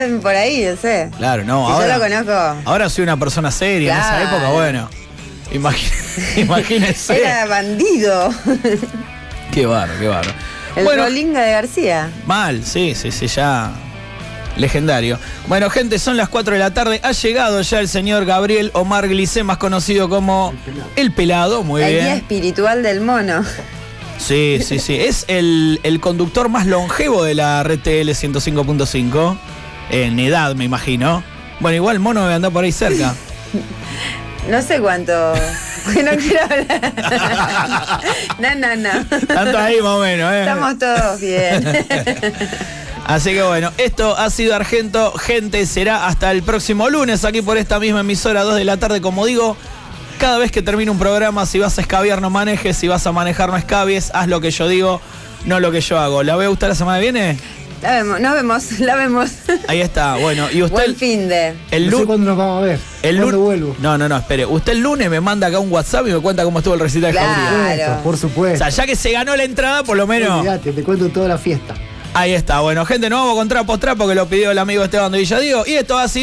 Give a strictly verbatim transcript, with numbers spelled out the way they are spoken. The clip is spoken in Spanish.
por ahí, no sé. Claro, no, si ahora. Yo lo conozco. Ahora soy una persona seria, Claro. en esa época, bueno. Imagínense. Imagínense. Era bandido. Qué barro, qué barro. El bueno, Rolinga de García. Mal, sí, sí, sí, ya. Legendario. Bueno, gente, son las cuatro de la tarde. Ha llegado ya el señor Gabriel Omar Glicé, más conocido como El Pelado. El Pelado, muy La bien. guía espiritual del mono. Sí, sí, sí. Es el, el conductor más longevo de la R T L ciento cinco punto cinco. En edad, me imagino. Bueno, igual el mono debe andar por ahí cerca. No sé cuánto. No quiero hablar. No, no, no. Tanto ahí más o menos, ¿eh? Estamos todos bien. Así que bueno, esto ha sido Argento. Gente, será hasta el próximo lunes aquí por esta misma emisora, dos de la tarde. Como digo, cada vez que termine un programa, si vas a escabiar no manejes, si vas a manejar no escabies, haz lo que yo digo, no lo que yo hago. ¿La voy a gustar la semana que viene? La vemos, nos vemos, la vemos. Ahí está, bueno, y usted... Buen fin de... El no sé cuándo nos vamos a ver, el cuándo lun... vuelvo. No, no, no, espere. Usted el lunes me manda acá un WhatsApp y me cuenta cómo estuvo el recital de Jauría. Claro. Por supuesto. O sea, ya que se ganó la entrada, por lo menos... Olvídate, te cuento toda la fiesta. Ahí está, bueno, gente, nos vamos con Trapo Trapo, que lo pidió el amigo Esteban de Villadiego. Y esto ha sido...